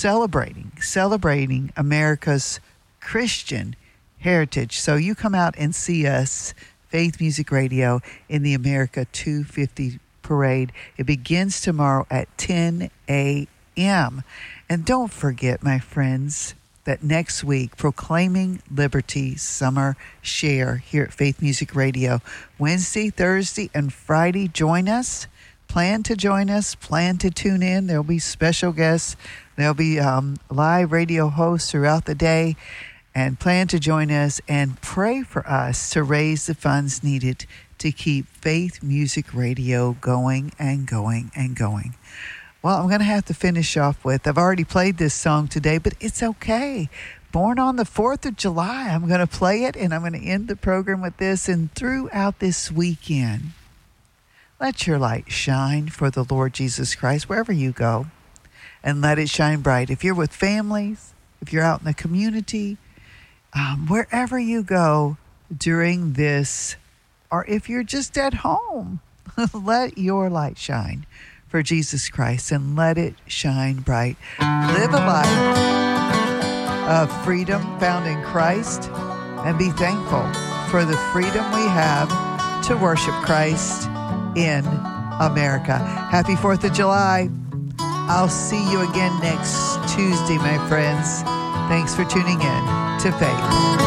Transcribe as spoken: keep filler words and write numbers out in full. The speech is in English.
celebrating, celebrating America's Christian heritage. So you come out and see us, Faith Music Radio, in the America two fifty Parade. It begins tomorrow at ten a.m. And don't forget, my friends, that next week, Proclaiming Liberty Summer Share here at Faith Music Radio. Wednesday, Thursday, and Friday, join us. Plan to join us. Plan to tune in. There'll be special guests. There'll be um, live radio hosts throughout the day. And plan to join us and pray for us to raise the funds needed to keep Faith Music Radio going and going and going. Well, I'm going to have to finish off with, I've already played this song today, but it's okay. Born on the fourth of July, I'm going to play it, and I'm going to end the program with this. And throughout this weekend, let your light shine for the Lord Jesus Christ wherever you go, and let it shine bright. If you're with families, if you're out in the community, um, wherever you go during this, or if you're just at home, let your light shine for Jesus Christ, and let it shine bright. Live a life of freedom found in Christ, and be thankful for the freedom we have to worship Christ in America. Happy fourth of July. I'll see you again next Tuesday, my friends. Thanks for tuning in to Faith.